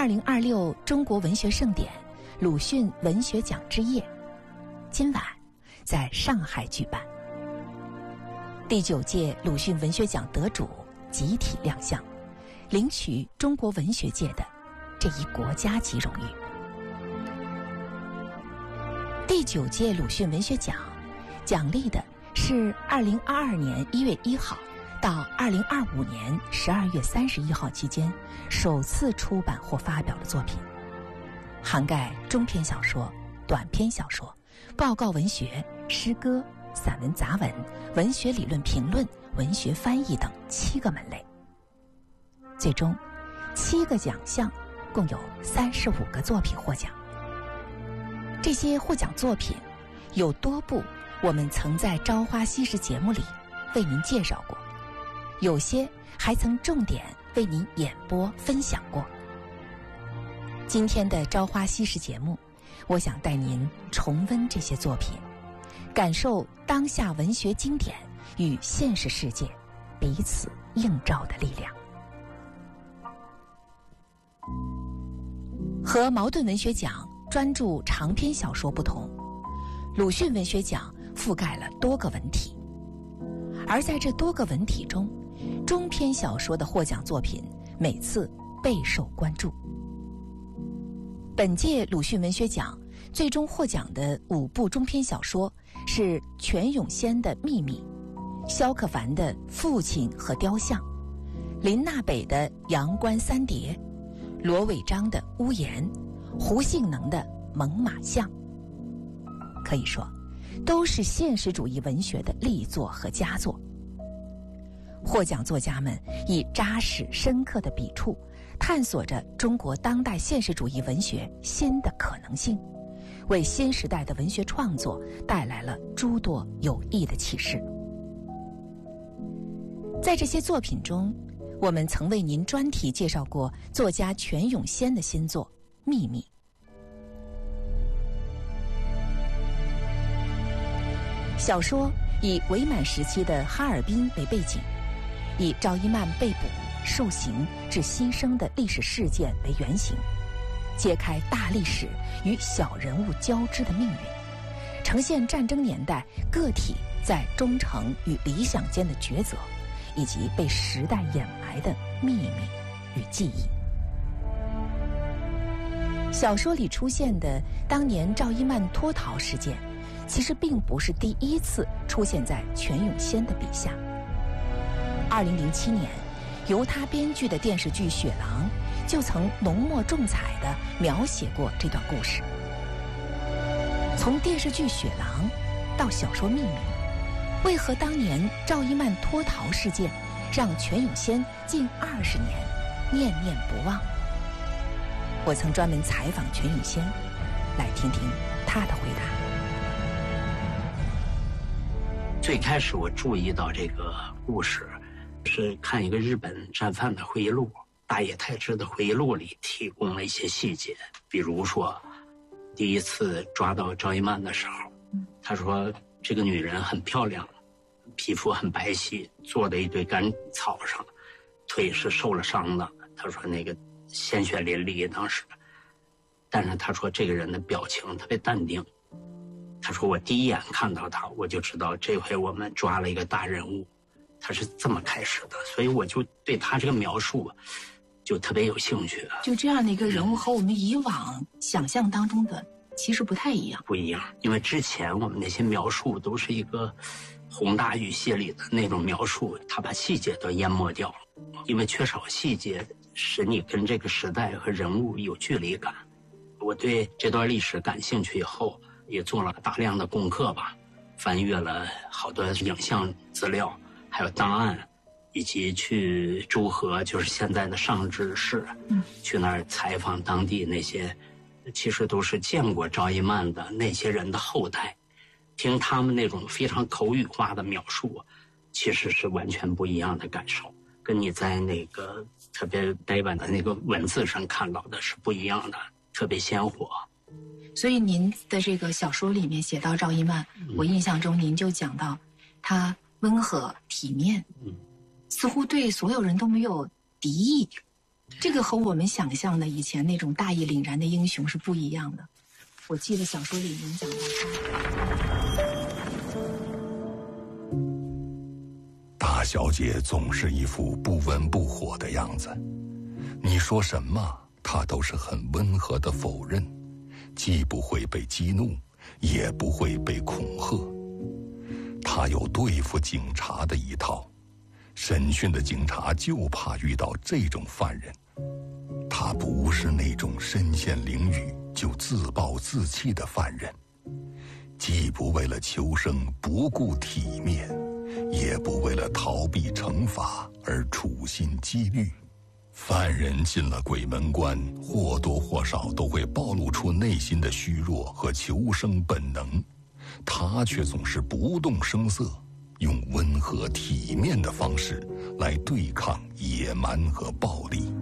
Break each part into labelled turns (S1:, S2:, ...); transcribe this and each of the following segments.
S1: 2026中国文学盛典鲁迅文学奖之夜，今晚在上海举办。第9届鲁迅文学奖得主集体亮相，领取中国文学界的这一国家级荣誉。第9届鲁迅文学奖奖励的是2022年1月1号到2025年12月31号期间首次出版或发表的作品，涵盖中篇小说、短篇小说、报告文学、诗歌、散文杂文、文学理论评论、文学翻译等7个门类。最终7个奖项共有35个作品获奖。这些获奖作品有多部我们曾在《朝花夕拾》节目里为您介绍过，有些还曾重点为您演播分享过。今天的《朝花夕拾》节目，我想带您重温这些作品，感受当下文学经典与现实世界彼此映照的力量。和茅盾文学奖专注长篇小说不同，鲁迅文学奖覆盖了多个文体，而在这多个文体中，中篇小说的获奖作品每次备受关注。本届鲁迅文学奖最终获奖的5部中篇小说是全永先的《秘密》，萧克凡的《父亲和雕像》，林娜北的《阳关三叠》，罗伟章的《屋檐》，胡杏能的《猛犸象》。可以说都是现实主义文学的力作和佳作。获奖作家们以扎实深刻的笔触探索着中国当代现实主义文学新的可能性，为新时代的文学创作带来了诸多有益的启示。在这些作品中，我们曾为您专题介绍过作家全永先的新作《秘密》。小说以伪满时期的哈尔滨为背景，以赵一曼被捕、受刑至牺牲的历史事件为原型，揭开大历史与小人物交织的命运，呈现战争年代个体在忠诚与理想间的抉择，以及被时代掩埋的秘密与记忆。小说里出现的当年赵一曼脱逃事件，其实并不是第一次出现在全永先的笔下。2007年，由他编剧的电视剧《雪狼》就曾浓墨重彩地描写过这段故事。从电视剧《雪狼》到小说《秘密》，为何当年赵一曼脱逃事件让全永先近20年念念不忘？我曾专门采访全永先，来听听他的回答。
S2: 最开始我注意到这个故事，是看一个日本战犯的回忆录，大野太志的回忆录里提供了一些细节，比如说第一次抓到赵一曼的时候，他说这个女人很漂亮，皮肤很白皙，坐在一堆干草上，腿是受了伤的，他说那个鲜血淋漓当时，但是他说这个人的表情特别淡定，他说我第一眼看到他我就知道这回我们抓了一个大人物，他是这么开始的，所以我就对他这个描述就特别有兴趣。
S3: 就这样的一个人物和我们以往想象当中的其实不太一样。
S2: 不一样，因为之前我们那些描述都是一个宏大语系里的那种描述，他把细节都淹没掉了，因为缺少细节使你跟这个时代和人物有距离感。我对这段历史感兴趣以后，也做了大量的功课吧，翻阅了好多影像资料，还有档案，以及去诸河，就是现在的上志市，去那儿采访当地那些其实都是见过赵一曼的那些人的后代，听他们那种非常口语化的描述，其实是完全不一样的感受，跟你在那个特别呆板的那个文字上看到的是不一样的，特别鲜活。
S3: 所以您的这个小说里面写到赵一曼，我印象中您就讲到她温和体面，似乎对所有人都没有敌意。 这个和我们想象的以前那种大义凛然的英雄是不一样的。我记得小说里您讲到
S4: 大小姐总是一副不温不火的样子，你说什么她都是很温和的否认，既不会被激怒，也不会被恐吓。她有对付警察的一套，审讯的警察就怕遇到这种犯人。他不是那种身陷囹圄就自暴自弃的犯人，既不为了求生不顾体面，也不为了逃避惩罚而处心积虑。犯人进了鬼门关，或多或少都会暴露出内心的虚弱和求生本能，他却总是不动声色，用温和体面的方式来对抗野蛮和暴力。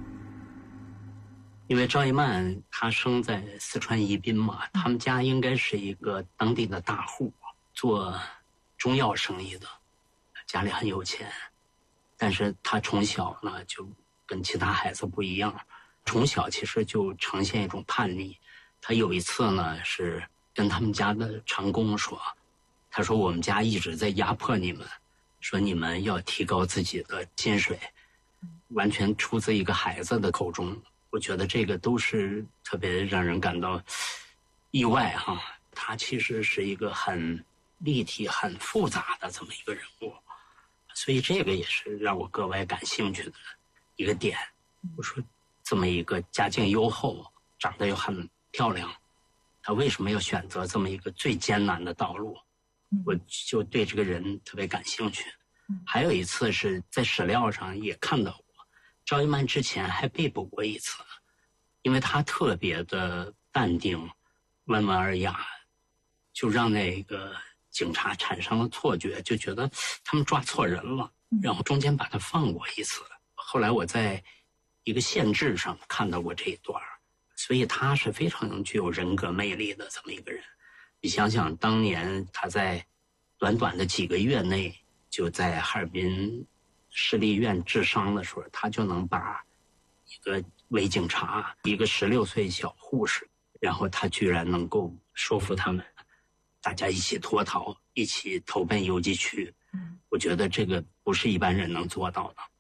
S2: 因为赵一曼她生在四川宜宾嘛，他们家应该是一个当地的大户，做中药生意的，家里很有钱。但是她从小呢就跟其他孩子不一样，从小其实就呈现一种叛逆。她有一次呢是跟他们家的长工说，他说我们家一直在压迫你们，说你们要提高自己的薪水，完全出自一个孩子的口中。我觉得这个都是特别让人感到意外哈。他其实是一个很立体、很复杂的这么一个人物，所以这个也是让我格外感兴趣的一个点。我说，这么一个家境优厚、长得又很漂亮，他为什么要选择这么一个最艰难的道路？我就对这个人特别感兴趣。还有一次是在史料上也看到过，赵一曼之前还被捕过一次，因为他特别的淡定、温文尔雅，就让那个警察产生了错觉，就觉得他们抓错人了，然后中间把他放过一次。后来我在一个县志上看到过这一段，所以他是非常具有人格魅力的这么一个人。你想想，当年他在短短的几个月内，就在哈尔滨市立医院治伤的时候，他就能把一个伪警察，一个16岁小护士，然后他居然能够说服他们，大家一起脱逃，一起投奔游击区。我觉得这个不是一般人能做到的。